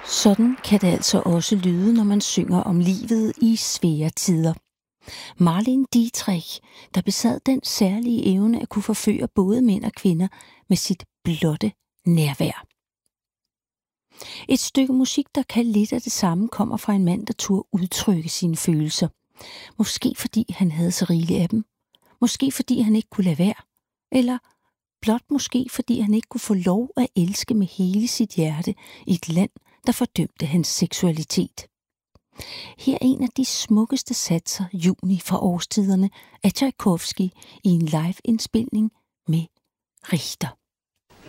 Sådan kan det altså også lyde, når man synger om livet i svære tider. Marlene Dietrich, der besad den særlige evne at kunne forføre både mænd og kvinder med sit blotte nærvær. Et stykke musik, der kan lidt af det samme, kommer fra en mand, der turde udtrykke sine følelser. Måske fordi han havde så rigeligt af dem. Måske fordi han ikke kunne lade være. Eller blot måske fordi han ikke kunne få lov at elske med hele sit hjerte i et land, der fordømte hans seksualitet. Her er en af de smukkeste satser, Juni fra Årstiderne, af Tchaikovsky i en live-indspilning med Richter.